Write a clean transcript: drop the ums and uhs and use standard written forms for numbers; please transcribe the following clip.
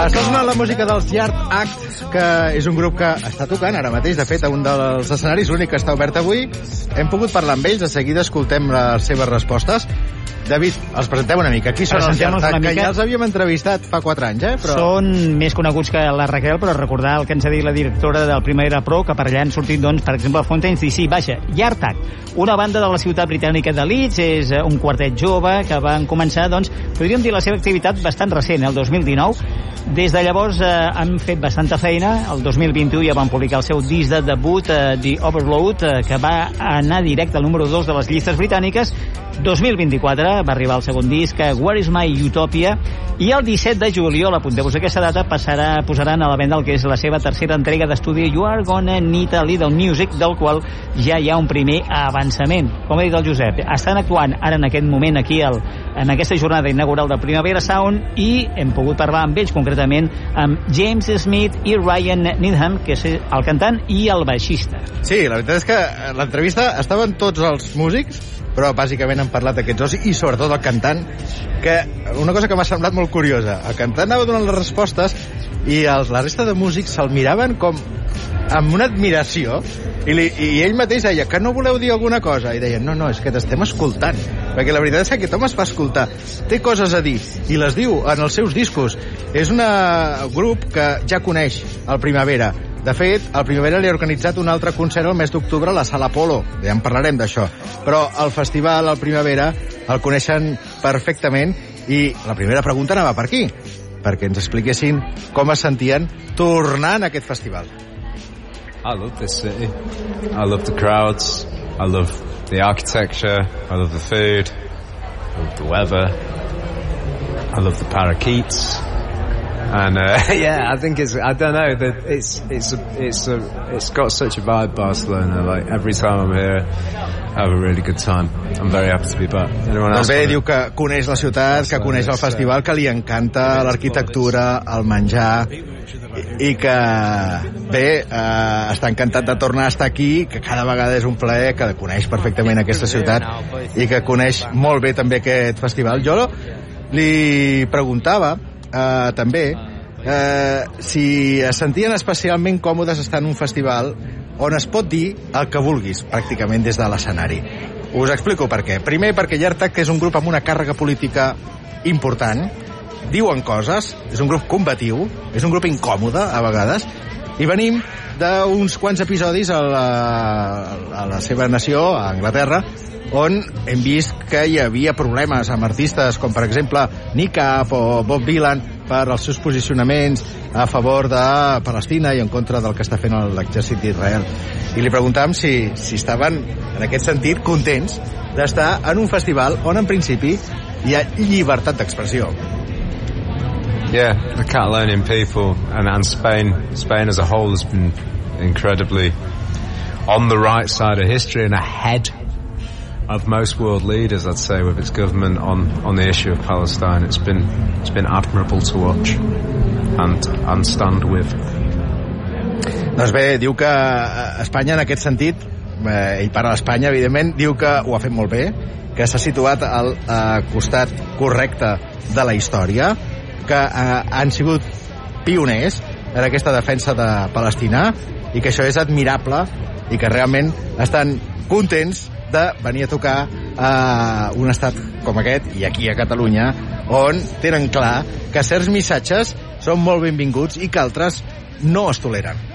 Està sonant la música dels Yard Act, que és un grup que està tocant ara mateix. De fet, a un dels escenaris, l'únic que està obert avui. Hem pogut parlar amb ells, de seguida escoltem les seves respostes. David, els presentem una mica. Qui són els Yard Act? Que ja els havíem entrevistat fa 4 anys, però... Són més coneguts que la Raquel, però recordar el que ens ha dit la directora del Primavera Pro, que per allà han sortit, doncs, per exemple, Fontaines DC. Vaja, Yard Act, una banda de la ciutat britànica de Leeds, és un quartet jove que van començar, doncs, podríem dir la seva activitat bastant recent, el 2019. Des de llavors han fet bastanta feina. El 2021 ja van publicar el seu disc de debut, The Overload, que va anar directe al número 2 de les llistes britàniques. 2024 va arribar el segon disc, Where is my Utopia, i el 17 de juliol, apunteu-vos aquesta data, posaran a la venda el que és la seva tercera entrega d'estudi, You Are Gonna Need a Little Music, del qual ja hi ha un primer avançament. Com ha dit el Josep, estan actuant ara en aquest moment aquí en aquesta jornada inaugural del Primavera Sound, i hem pogut parlar amb ells, concretament amb James Smith i Ryan Needham, que és el cantant i el baixista. Sí, la veritat és que l'entrevista estaven tots els músics, però bàsicament han parlat d'aquests dos i sobretot el cantant, que una cosa que m'ha semblat molt curiosa, el cantant anava donant les respostes i la resta de músics se'l miraven com amb una admiració, i ell mateix deia que no voleu dir alguna cosa, i deien no, és que t'estem escoltant, perquè la veritat és que aquest home es fa escoltar, té coses a dir i les diu en els seus discos. És un grup que ja coneix el Primavera. De fet, el Primavera li ha organitzat un altre concert el mes d'octubre a la Sala Apolo. Ja en parlarem d'això. Però el festival, el Primavera, el coneixen perfectament, i la primera pregunta anava per aquí, perquè ens expliquessin com es sentien tornant a aquest festival. I love this city. I love the crowds. I love the architecture. I love the food. I love the weather. I love the parakeets. And yeah, I think I don't know, that it's got such a vibe, Barcelona. Like every time I'm here, I have a really good time. I'm very happy to be back. Anyone else? Bé, diu que coneix la ciutat, que coneix el festival, que li encanta l'arquitectura, el menjar, i que bé, està encantat de tornar a estar aquí, que cada vegada és un plaer, que coneix perfectament aquesta ciutat i que coneix molt bé també aquest festival. Jo li preguntava també si es sentien especialment còmodes estar en un festival on es pot dir el que vulguis pràcticament des de l'escenari. Us explico per què. Primer, perquè Yard Act és un grup amb una càrrega política important, diuen coses, és un grup combatiu, és un grup incòmode a vegades, i venim d'uns quants episodis a la seva nació, a Anglaterra, on hem vist que hi havia problemes amb artistes com, per exemple, Nick Cave o Bob Dylan per els seus posicionaments a favor de Palestina i en contra del que està fent l'exèrcit d'Israel. I li preguntàvem si estaven, en aquest sentit, contents d'estar en un festival on, en principi, hi ha llibertat d'expressió. Yeah, the Catalonian people and Spain as a whole has been incredibly on the right side of history and ahead of most world leaders, I'd say, with its government on the issue of Palestine. It's been admirable to watch and stand with. Doncs bé, diu que Espanya en aquest sentit, ell parla d'Espanya, evidentment, diu que ho ha fet molt bé, que s'ha situat al costat correcte de la història, que han sigut pioners en aquesta defensa de Palestina i que això és admirable i que realment estan contents de venir a tocar a un estat com aquest, i aquí a Catalunya, on tenen clar que certs missatges són molt benvinguts i que altres no es toleren.